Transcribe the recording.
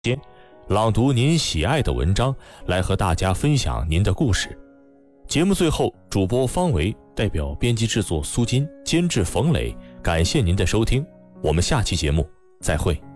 朗读您喜爱的文章，来和大家分享您的故事。节目最后，主播方维代表编辑制作苏金，监制冯磊，感谢您的收听，我们下期节目再会。